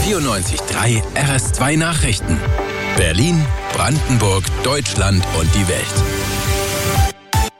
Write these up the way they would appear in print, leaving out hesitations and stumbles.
94.3 RS2 Nachrichten. Berlin, Brandenburg, Deutschland und die Welt.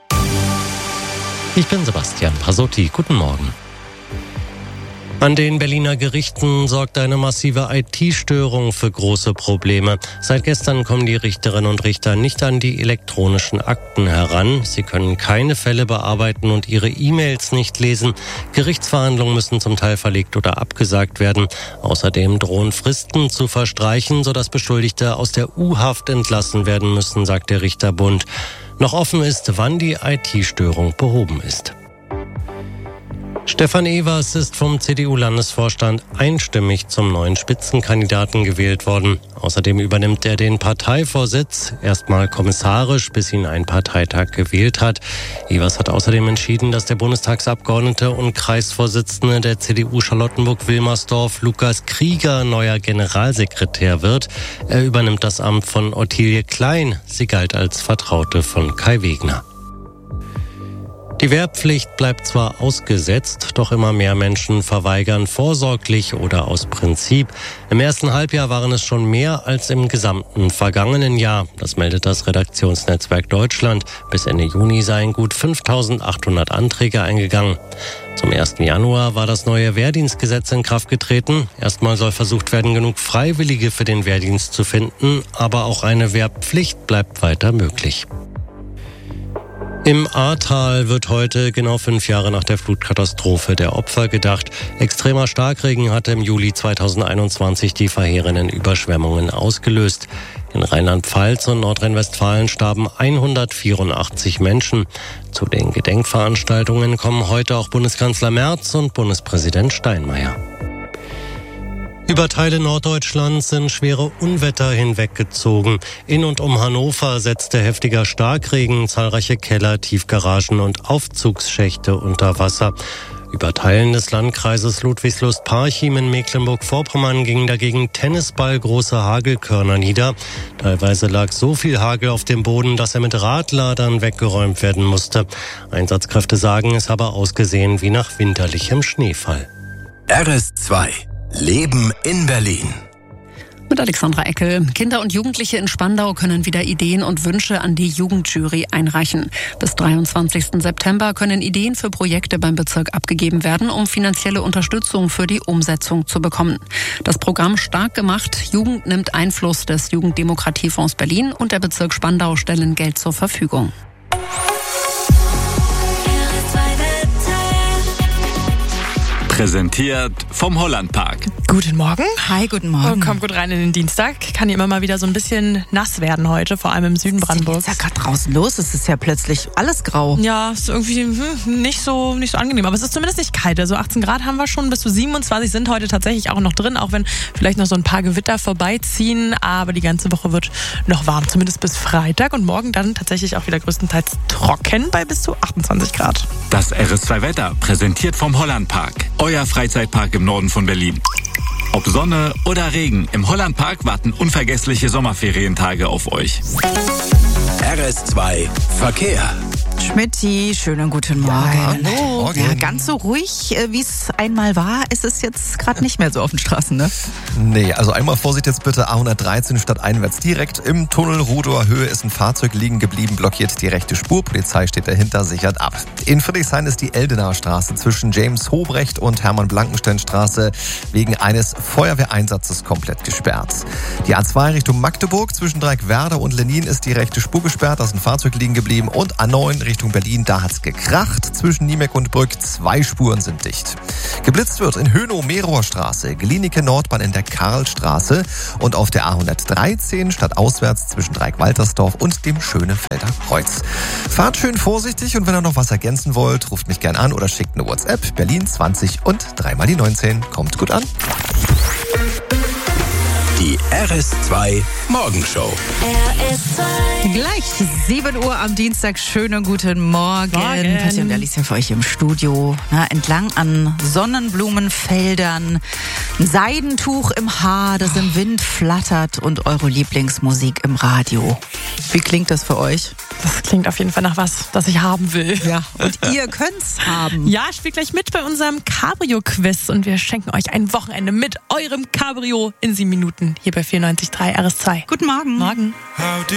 Ich bin Sebastian Pasotti. Guten Morgen. An den Berliner Gerichten sorgt eine massive IT-Störung für große Probleme. Seit gestern kommen die Richterinnen und Richter nicht an die elektronischen Akten heran. Sie können keine Fälle bearbeiten und ihre E-Mails nicht lesen. Gerichtsverhandlungen müssen zum Teil verlegt oder abgesagt werden. Außerdem drohen Fristen zu verstreichen, sodass Beschuldigte aus der U-Haft entlassen werden müssen, sagt der Richterbund. Noch offen ist, wann die IT-Störung behoben ist. Stefan Evers ist vom CDU-Landesvorstand einstimmig zum neuen Spitzenkandidaten gewählt worden. Außerdem übernimmt er den Parteivorsitz, erstmal kommissarisch, bis ihn ein Parteitag gewählt hat. Evers hat außerdem entschieden, dass der Bundestagsabgeordnete und Kreisvorsitzende der CDU Charlottenburg-Wilmersdorf, Lukas Krieger, neuer Generalsekretär wird. Er übernimmt das Amt von Ottilie Klein. Sie galt als Vertraute von Kai Wegner. Die Wehrpflicht bleibt zwar ausgesetzt, doch immer mehr Menschen verweigern vorsorglich oder aus Prinzip. Im ersten Halbjahr waren es schon mehr als im gesamten vergangenen Jahr. Das meldet das Redaktionsnetzwerk Deutschland. Bis Ende Juni seien gut 5.800 Anträge eingegangen. Zum 1. Januar war das neue Wehrdienstgesetz in Kraft getreten. Erstmal soll versucht werden, genug Freiwillige für den Wehrdienst zu finden, aber auch eine Wehrpflicht bleibt weiter möglich. Im Ahrtal wird heute genau 5 Jahre nach der Flutkatastrophe der Opfer gedacht. Extremer Starkregen hatte im Juli 2021 die verheerenden Überschwemmungen ausgelöst. In Rheinland-Pfalz und Nordrhein-Westfalen starben 184 Menschen. Zu den Gedenkveranstaltungen kommen heute auch Bundeskanzler Merz und Bundespräsident Steinmeier. Über Teile Norddeutschlands sind schwere Unwetter hinweggezogen. In und um Hannover setzte heftiger Starkregen zahlreiche Keller, Tiefgaragen und Aufzugsschächte unter Wasser. Über Teilen des Landkreises Ludwigslust-Parchim in Mecklenburg-Vorpommern gingen dagegen tennisballgroße Hagelkörner nieder. Teilweise lag so viel Hagel auf dem Boden, dass er mit Radladern weggeräumt werden musste. Einsatzkräfte sagen, es habe ausgesehen wie nach winterlichem Schneefall. RS2 Leben in Berlin. Mit Alexandra Eckel. Kinder und Jugendliche in Spandau können wieder Ideen und Wünsche an die Jugendjury einreichen. Bis 23. September können Ideen für Projekte beim Bezirk abgegeben werden, um finanzielle Unterstützung für die Umsetzung zu bekommen. Das Programm Stark gemacht, Jugend nimmt Einfluss des Jugenddemokratiefonds Berlin und der Bezirk Spandau stellen Geld zur Verfügung. Präsentiert vom Hollandpark. Guten Morgen. Hi, guten Morgen. Kommt gut rein in den Dienstag. Kann ja immer mal wieder so ein bisschen nass werden heute, vor allem im Süden Brandenburgs. Was ist ja gerade draußen los? Es ist ja plötzlich alles grau. Ja, ist irgendwie nicht so angenehm. Aber es ist zumindest nicht kalt. Also 18 Grad haben wir schon, bis zu 27 sind heute tatsächlich auch noch drin, auch wenn vielleicht noch so ein paar Gewitter vorbeiziehen. Aber die ganze Woche wird noch warm, zumindest bis Freitag. Und morgen dann tatsächlich auch wieder größtenteils trocken bei bis zu 28 Grad. Das RS2-Wetter, präsentiert vom Hollandpark. Euer Freizeitpark im Norden von Berlin. Ob Sonne oder Regen, im Hollandpark warten unvergessliche Sommerferientage auf euch. RS2 Verkehr. Schmidti, schönen guten Morgen. Ja, hallo. Morgen. Ja, ganz so ruhig, wie es einmal war, ist es jetzt gerade nicht mehr so auf den Straßen, ne? Nee, also einmal Vorsicht jetzt bitte, A113 stadteinwärts direkt im Tunnel Rudower Höhe ist ein Fahrzeug liegen geblieben, blockiert die rechte Spur, Polizei steht dahinter, sichert ab. In Friedrichshain ist die Eldenaer Straße zwischen James Hobrecht und Hermann-Blankenstein-Straße wegen eines Feuerwehreinsatzes komplett gesperrt. Die A2 Richtung Magdeburg zwischen Dreieckwerder und Lenin ist die rechte Spur gesperrt, da ist ein Fahrzeug liegen geblieben und A9 Richtung Berlin, da hat's gekracht. Zwischen Niemek und Brück 2 Spuren sind dicht. Geblitzt wird in Hönow-Merower Straße, Glienicke Nordbahn in der Karlstraße und auf der A113 stadtauswärts zwischen Dreieck-Waltersdorf und dem Schönefelder Kreuz. Fahrt schön vorsichtig und wenn ihr noch was ergänzen wollt, ruft mich gern an oder schickt eine WhatsApp. Berlin 20 und 3 mal die 19. Kommt gut an. Die RS2 Morgenshow. Gleich 7 Uhr am Dienstag. Schönen guten Morgen. Katja und Alicia für euch im Studio. Entlang an Sonnenblumenfeldern. Ein Seidentuch im Haar, das im Wind flattert und eure Lieblingsmusik im Radio. Wie klingt das für euch? Das klingt auf jeden Fall nach was, das ich haben will. Ja, und ihr könnt's haben. Ja, spielt gleich mit bei unserem Cabrio-Quiz und wir schenken euch ein Wochenende mit eurem Cabrio in 7 Minuten hier bei 94.3 RS2. Guten Morgen. Morgen.